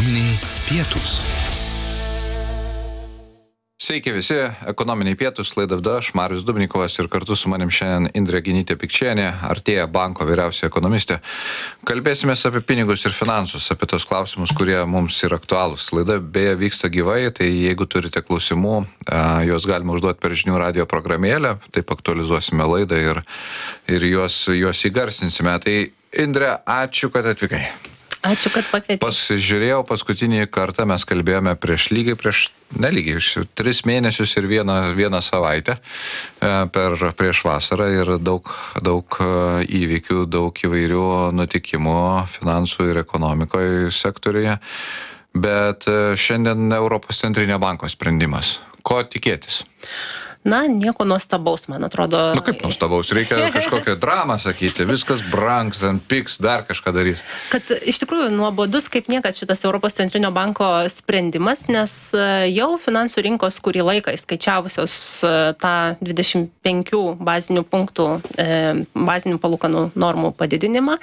Ekonominiai pietūs. Sveiki visi, ekonominiai pietūs, laidą vedu aš, Marius Dubnikovas, ir kartu su manim šiandien Indrė Genytė-Pikčienė, Artėja banko vyriausioji ekonomistė. Kalbėsimės apie pinigus ir finansus, apie tos klausimus, kurie mums yra aktualūs. Laida beje vyksta gyvai, tai jeigu turite klausimų, juos galima užduoti per žinių radio programėlę, taip aktualizuosime laidą ir juos įgarsinsime. Tai Indrė, ačiū, kad atvykai. Ačiū, kad pakvietėte. Pasižiūrėjau, paskutinį kartą mes kalbėjome prieš 3 mėnesius ir vieną savaitę prieš vasarą ir daug įvykių, daug įvairių nutikimų finansų ir ekonomikoje sektoriuje. Bet šiandien Europos centrinio banko sprendimas. Ko tikėtis? Na, nieko nuostabaus, man atrodo. Kaip nuostabaus? Reikia kažkokią dramą sakyti, viskas brangs, pigs, dar kažką darys. Kad iš tikrųjų nuobodus kaip niekad šitas Europos centrinio banko sprendimas, nes jau finansų rinkos kurį laiką įskaičiavusios tą 25 bazinių punktų, bazinių palūkanų normų padidinimą.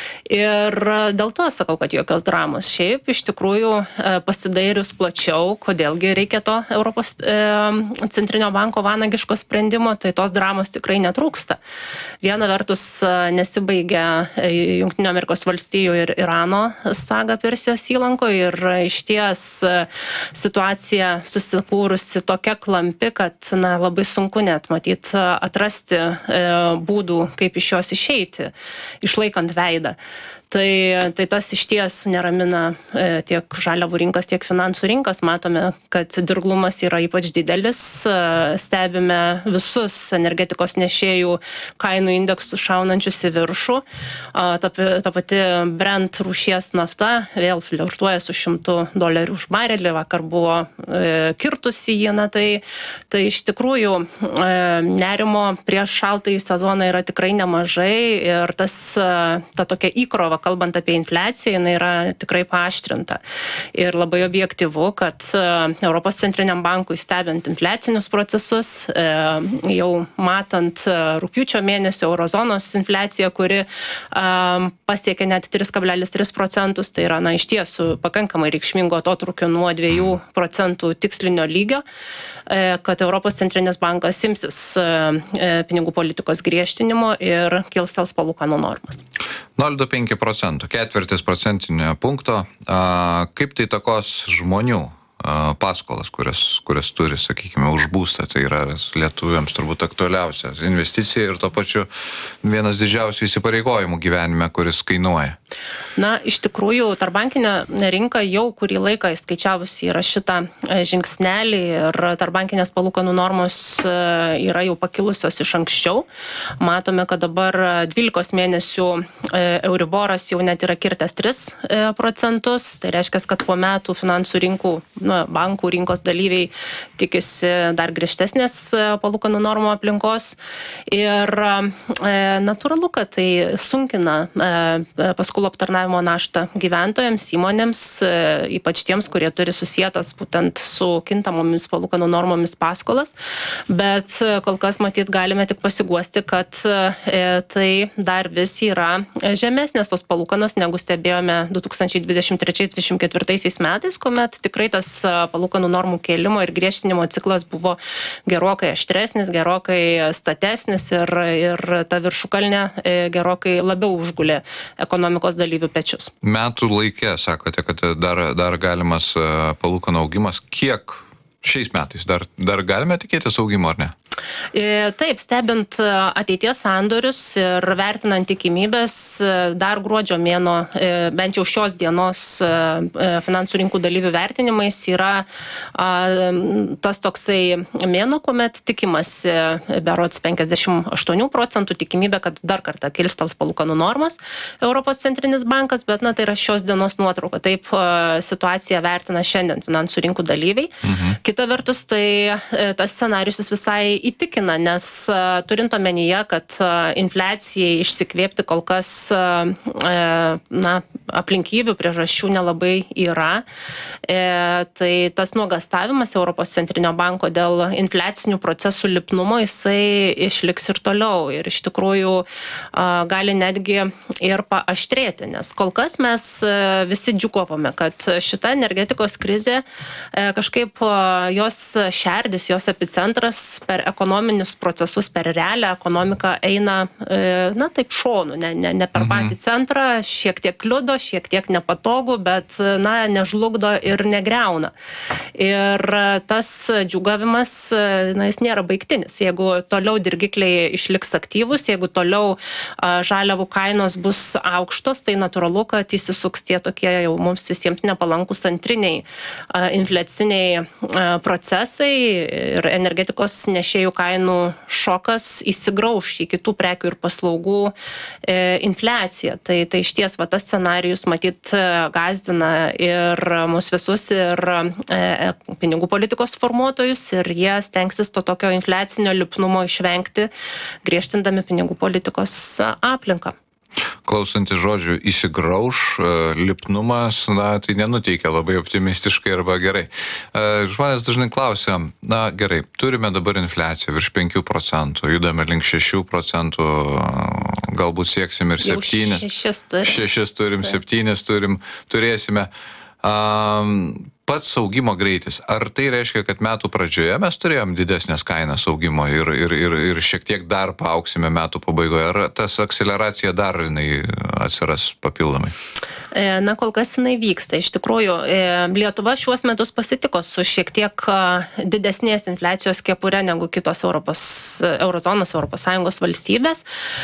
Ir dėl to sakau, kad jokios dramos. Šiaip iš tikrųjų pasidairius plačiau, kodėlgi reikia to Europos centrinio banko vanagiško sprendimo, tai tos dramos tikrai netrūksta. Viena vertus nesibaigia Jungtinių Amerikos valstijų ir Irano saga Persijos įlankoje ir išties situacija susikūrusi tokia klampi, kad labai sunku net matyt atrasti būdų, kaip iš jos išeiti, išlaikant veidą. Tai tas išties neramina tiek žaliavų rinkas, tiek finansų rinkas. Matome, kad dirglumas yra ypač didelis. Stebime visus energetikos nešėjų kainų indeksus šaunančius į viršų. Ta pati Brent rūšies nafta vėl flirtuoja su $100 už barelį. Vakar buvo kirtusi jį. Tai iš tikrųjų nerimo prieš šaltąjį sezoną yra tikrai nemažai ir ta tokia įkrova, kalbant apie infliaciją, jinai yra tikrai paaštrinta. Ir labai objektyvu, kad Europos centriniam bankui stebint infliacinius procesus, jau matant rugpjūčio mėnesio eurozonos infliaciją, kuri pasiekė net 3,3%, tai yra iš tiesų pakankamai reikšmingo atotrūkio nuo 2% tikslinio lygio, kad Europos centrinis bankas imsis pinigų politikos griežtinimo ir kilstels palūkanų normas. 0,25%, ketvirtis procentinio punkto. Kaip tai įtakos žmonių paskolas, kurias turi, sakykime, už būstą? Tai yra lietuviams turbūt aktualiausia investicija ir to pačiu vienas didžiausių įsipareigojimų gyvenime, kuris kainuoja. Na, iš tikrųjų, tarpbankinė rinka jau kurį laiką įskaičiavusi yra šitą žingsnelį ir tarpbankinės palūkanų normos yra jau pakilusios iš anksčiau. Matome, kad dabar 12 mėnesių Euriboras jau net yra kirtęs 3%. Tai reiškia, kad po metų finansų rinkų, bankų rinkos dalyviai tikisi dar griežtesnės palūkanų normų aplinkos. Ir natūralu, kad tai sunkina paskolų aptarnavimo naštą gyventojams, įmonėms, ypač tiems, kurie turi susietas būtent su kintamomis palūkanų normomis paskolas. Bet kol kas matyt galime tik pasiguosti, kad tai dar vis yra žemesnės tos palūkanos, negu stebėjome 2023-2024 metais, kuomet tikrai tas palūkanų normų kėlimo ir griežtinimo ciklas buvo gerokai aštresnis, gerokai statesnis ir ta viršukalnė gerokai labiau užgulė ekonomikos dalyvių pečius. Metų laike sakote, kad dar galimas palūkanų augimas. Kiek šiais metais? Dar galime tikėtis augimo, ar ne? Taip, stebint ateities sandorius ir vertinant tikimybės, dar gruodžio mėno, bent jau šios dienos finansų rinkų dalyvių vertinimais yra tas toksai mėno, kuomet tikimasi berods 58% tikimybė, kad dar kartą kilstels palūkanų normas Europos centrinis bankas, bet tai yra šios dienos nuotrauka. Taip situaciją vertina šiandien finansų rinkų dalyviai. Kita vertus, tai tas scenarius visai įtikina, nes turint omenyje, kad infliacijai išsikvėpti kol kas aplinkybių priežasčių nelabai yra, tai tas nuogastavimas Europos centrinio banko dėl infliacinių procesų lipnumo jisai išliks ir toliau ir iš tikrųjų gali netgi ir paaštrėti, nes kol kas mes visi džiūgavome, kad šita energetikos krizė kažkaip jos šerdis, jos epicentras per ekonominius procesus, per realią ekonomiką eina, taip šonu, ne per patį centrą, šiek tiek kliudo, šiek tiek nepatogu, bet, nežlugdo ir negriauna. Ir tas džiūgavimas, jis nėra baigtinis. Jeigu toliau dirgikliai išliks aktyvus, jeigu toliau žaliavų kainos bus aukštos, tai natūralu, kad įsisuks tie tokie jau mums visiems nepalankus antriniai infliaciniai procesai ir energetikos nešėjų kainų šokas įsigrauš į kitų prekių ir paslaugų infliaciją. Tai išties tas scenarijus matyt gąsdina ir mus visus, ir pinigų politikos formuotojus, ir jie stengsis to tokio infliacinio lipnumo išvengti, griežtindami pinigų politikos aplinką. Klausantis žodžių įsigrauš, lipnumas, tai nenuteikia labai optimistiškai arba gerai. Žmonės dažnai klausia, gerai, turime dabar infliaciją virš 5%, judame link 6%, galbūt sieksim ir 7. 6 turim, 7 turėsime. Pats augimo greitis, ar tai reiškia, kad metų pradžioje mes turėjom didesnės kainas augimo ir šiek tiek dar paauksime metų pabaigoje, ar tas akceleracija dar atsiras papildomai? Kol kas jinai vyksta. Iš tikrųjų, Lietuva šiuos metus pasitiko su šiek tiek didesnės infliacijos kepure negu kitos Eurozonos, ES valstybės,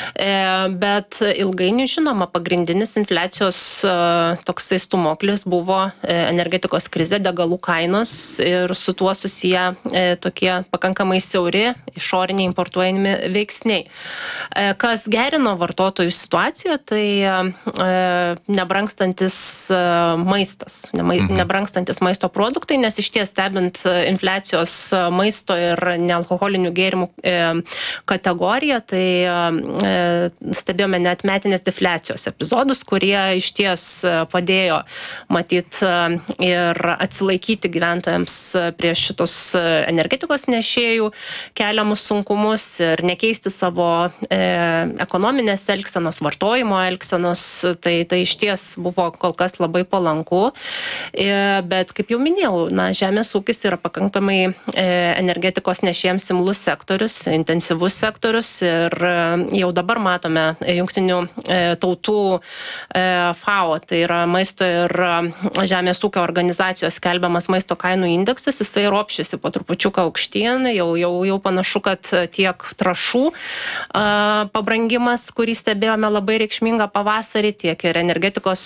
bet ilgainiui, žinoma, pagrindinis infliacijos toksai stūmoklis buvo energetikos krizė, degalų kainos ir su tuo susiję tokie pakankamai siauri išoriniai importuojami veiksniai. Kas gerino vartotojų situaciją, tai nebrangstantis maistas, nebrangstantis maisto produktai, nes išties stebint infliacijos maisto ir nealkoholinių gėrimų kategoriją, tai stebėjome net metinės defliacijos epizodus, kurie išties padėjo matyt ir atsilaikyti gyventojams prieš šitos energetikos nešėjų keliamus sunkumus ir nekeisti savo ekonominės elgsenos, vartojimo elgsenos, tai išties buvo kol kas labai palanku, bet kaip jau minėjau, žemės ūkis yra pakankamai energetikos nešėjams imlus sektorius, intensyvus sektorius ir jau dabar matome Jungtinių tautų FAO, tai yra maisto ir žemės ūkio organizacijos skelbiamas maisto kainų indeksas, jisai ropščiasi po trupučiuką aukštyn, jau panašu, kad tiek trąšų pabrangimas, kurį stebėjome labai reikšmingą pavasarį, tiek ir energetikos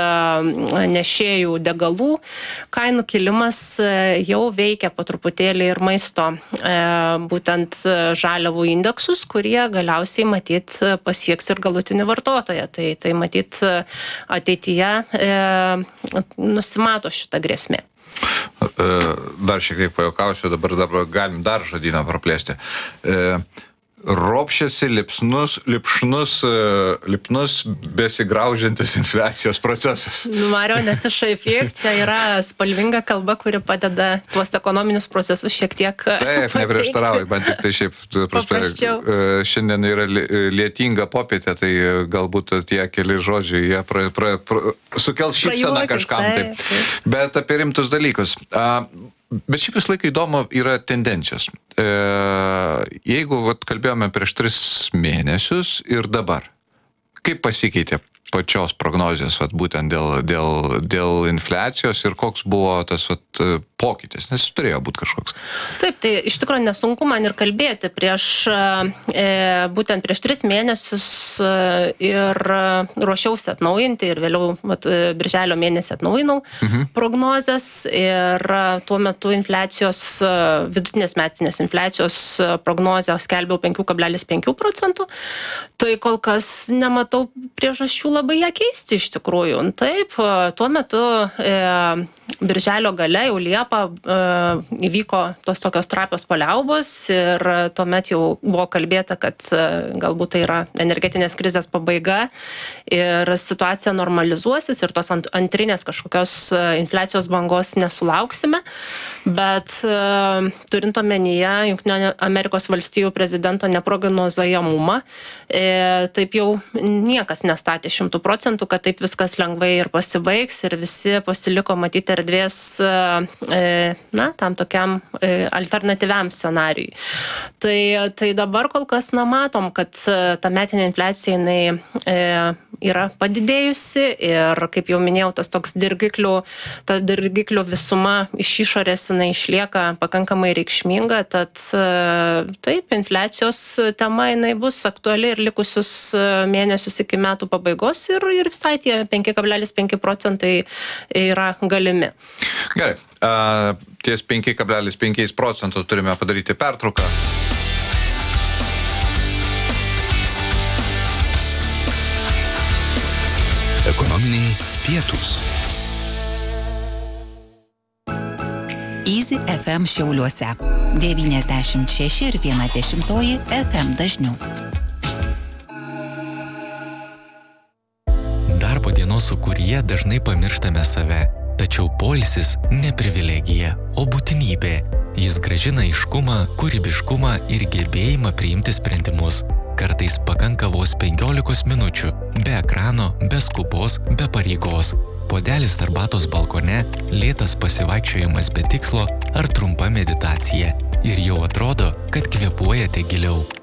nešėjų degalų kainų kilimas jau veikia po truputėlį ir maisto būtent žaliavų indeksus, kurie galiausiai matyt pasieks ir galutinį vartotoją. Tai matyt ateityje nusimato šitą grėsmę. Dar šiek tiek pajuokausiu, dabar galim dar žodyną praplėsti. Ropščiasi lipnus besigraužiantis infliacijos procesas. Mariau, nesišaipyk, čia yra spalvinga kalba, kuri padeda tuos ekonominius procesus šiek tiek Taip, neprieštarauju, man tik tai šiaip šiandien yra lietinga popietė, tai galbūt tie keli žodžiai, jie sukels šypseną kažkam. Taip. Bet apie rimtus dalykus. Bet šiaip visą laiką įdomu yra tendencijos. Jeigu kalbėjome prieš 3 mėnesius ir dabar, kaip pasikeitė pačios prognozijos būtent dėl infliacijos ir koks buvo tas pokytis, nes jis turėjo būti kažkoks? Taip, tai iš tikrųjų nesunku man ir kalbėti. Būtent prieš 3 mėnesius ir ruošiausi atnaujinti ir vėliau birželio mėnesį atnaujinau prognozes ir tuo metu vidutinės metinės infliacijos prognozę skelbiau 5,5%. Tai kol kas nematau priežasčių labai ją keisti iš tikrųjų. Taip, tuo metu birželio gale, jau Liepą, įvyko tos tokios trapios paliaubos ir tuomet jau buvo kalbėta, kad galbūt tai yra energetinės krizės pabaiga ir situacija normalizuosis ir tos antrinės kažkokios infliacijos bangos nesulauksime, bet turint omenyje Jungtinių Amerikos valstijų prezidento neprognozuojamumą, taip jau niekas nestatė 100%, kad taip viskas lengvai ir pasibaigs ir visi pasiliko matyti erdvės tam tokiam alternatyviam scenarijui. Tai dabar kol kas matom, kad ta metinė infliacija jinai yra padidėjusi ir, kaip jau minėjau, tas toks dirgiklių visuma iš išorės jinai išlieka pakankamai reikšminga, tad taip, infliacijos tema jinai bus aktuali ir likusius mėnesius iki metų pabaigos ir visai tie 5,5% yra galimi. Gerai, ties 5,5% turime padaryti pertrauką. Ekonominiai pietūs. Easy FM Šiauliuose 96,1 FM dažniu. Darbo dienos sūkuryje dažnai pamirštame save, tačiau poilsis ne privilegija, o būtinybė. Jis grąžina aiškumą, kūrybiškumą ir gebėjimą priimti sprendimus. Kartais pakanka vos 15 minučių, be ekrano, be skubos, be pareigos. Puodelis arbatos balkone, lėtas pasivaikščiojimas be tikslo ar trumpa meditacija. Ir jau atrodo, kad kvėpuojate giliau.